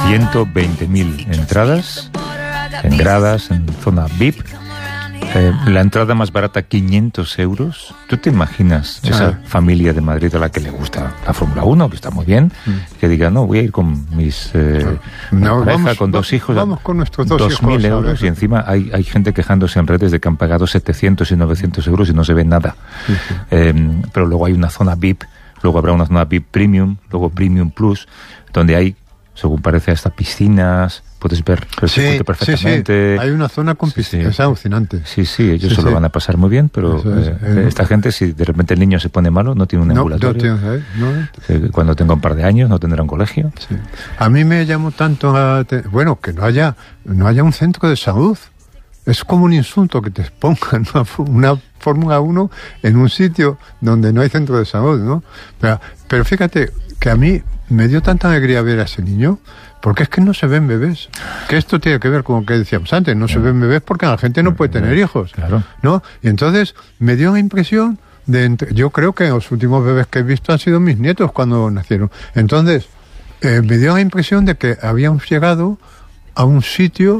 120.000 entradas, en gradas, en zona VIP. La entrada más barata, 500 euros. ¿Tú te imaginas esa familia de Madrid a la que le gusta la Fórmula 1, que está muy bien, que diga, no, voy a ir con mis pareja, con dos hijos, vamos con nuestros dos hijos, 2.000 euros, y encima hay gente quejándose en redes de que han pagado 700 y 900 euros y no se ve nada. Pero luego hay una zona VIP, luego habrá una zona VIP Premium, luego Premium Plus, donde hay, según parece, hasta piscinas, puedes ver el circuito perfectamente. Sí. Hay una zona con piscinas, es alucinante. Sí, ellos se lo van a pasar muy bien, pero esta gente, si de repente el niño se pone malo, no tiene un ambulatorio. Cuando tenga un par de años no tendrá un colegio. Sí. A mí me llamó tanto que no haya un centro de salud. Es como un insulto que te pongan una Fórmula 1 en un sitio donde no hay centro de salud, ¿no? Pero fíjate que a mí me dio tanta alegría ver a ese niño, porque es que no se ven bebés. Que esto tiene que ver con lo que decíamos antes, no se ven bebés porque la gente no puede tener hijos, ¿no? Y entonces me dio la impresión yo creo que los últimos bebés que he visto han sido mis nietos cuando nacieron. Entonces, me dio la impresión de que habíamos llegado a un sitio,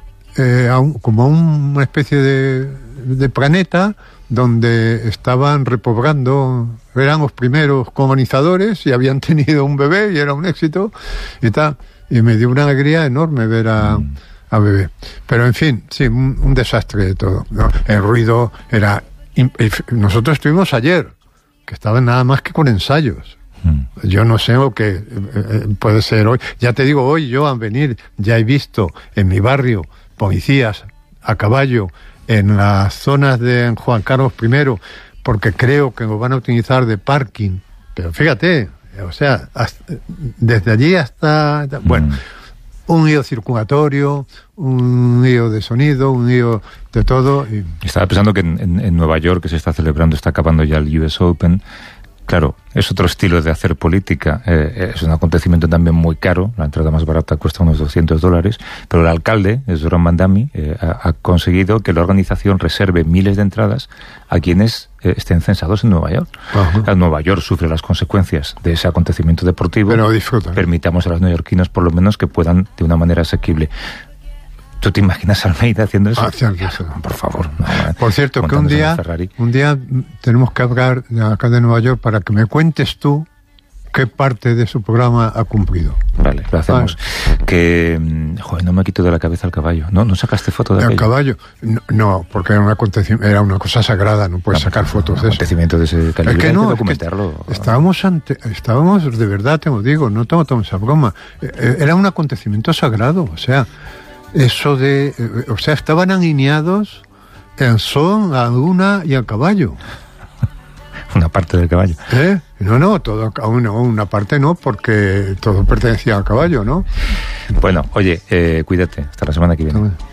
como a una especie de planeta donde estaban repoblando, eran los primeros colonizadores y habían tenido un bebé y era un éxito y tal. Y me dio una alegría enorme ver a bebé. Pero en fin, sí, un desastre de todo, ¿no? El ruido era... Nosotros estuvimos ayer, que estaban nada más que con ensayos. Yo no sé lo que puede ser hoy. Ya te digo, hoy yo al venir ya he visto en mi barrio policías a caballo en las zonas de Juan Carlos I, porque creo que lo van a utilizar de parking. Pero fíjate, o sea, desde allí hasta... Bueno, un lío circulatorio, un lío de sonido, un lío de todo. Estaba pensando que en Nueva York, que se está celebrando, está acabando ya el US Open. Claro, es otro estilo de hacer política, es un acontecimiento también muy caro, la entrada más barata cuesta unos $200, pero el alcalde, Zoran Mandami, ha conseguido que la organización reserve miles de entradas a quienes estén censados en Nueva York. Nueva York sufre las consecuencias de ese acontecimiento deportivo, pero disfrutan. Permitamos a los neoyorquinos por lo menos que puedan de una manera asequible. ¿Tú te imaginas a Almeida haciendo eso? Por favor. No, por cierto, que un día tenemos que hablar acá de Nueva York para que me cuentes tú qué parte de su programa ha cumplido. Vale, lo hacemos. Que, no me quito de la cabeza el caballo. ¿No sacaste foto de aquello? ¿El caballo? No, porque era una cosa sagrada, no puedes sacar fotos de eso. Acontecimiento de ese calibre, es que no, documentarlo. Es que estábamos, de verdad, te lo digo, no tomo esa broma. Era un acontecimiento sagrado, o sea... Eso estaban alineados el sol, la luna y el caballo. Una parte del caballo. No, todo, una parte no, porque todo pertenecía al caballo, ¿no? Bueno, oye, cuídate, hasta la semana que viene.